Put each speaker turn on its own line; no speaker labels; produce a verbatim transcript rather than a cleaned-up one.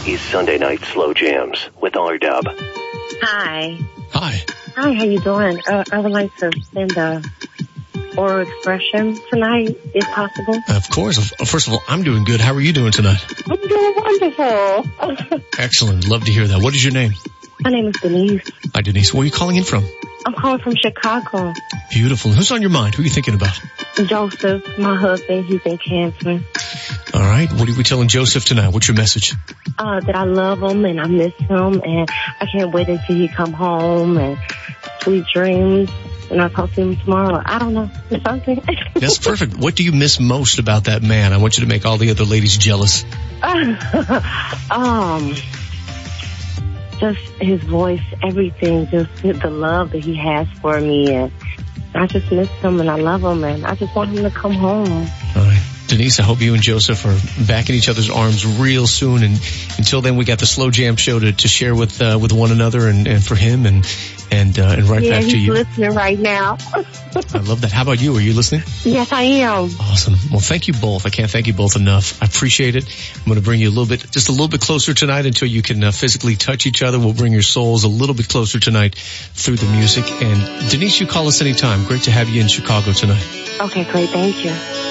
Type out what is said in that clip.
is Sunday Night Slow Jams with R-Dub.
Hi.
Hi.
Hi, how you doing? Uh, I would like to send a oral expression tonight, if possible.
Of course. First of all, I'm doing good. How are you doing tonight?
I'm doing wonderful.
Excellent. Love to hear that. What is your name?
My name is Denise.
Hi, Denise. Where are you calling in from?
I'm calling from Chicago.
Beautiful. Who's on your mind? Who are you thinking about?
Joseph, my husband. He's in cancer.
All right. What are we telling Joseph tonight? What's your message?
Uh, that I love him and I miss him and I can't wait until he come home and sweet dreams. And I'll talk to him tomorrow. I don't know. Something.
That's perfect. What do you miss most about that man? I want you to make all the other ladies jealous.
um, just his voice, everything, just the love that he has for me. And I just miss him and I love him and I just want him to come home.
All right. Denise, I hope you and Joseph are back in each other's arms real soon. And until then, we got the Slow Jam show to, to share with uh, with one another and, and for him and and uh, and right
yeah,
back to you.
Yeah, he's listening right now.
I love that. How about you? Are you listening?
Yes, I am.
Awesome. Well, thank you both. I can't thank you both enough. I appreciate it. I'm going to bring you a little bit, just a little bit closer tonight until you can uh, physically touch each other. We'll bring your souls a little bit closer tonight through the music. And Denise, you call us anytime. Great to have you in Chicago tonight.
Okay, great. Thank you.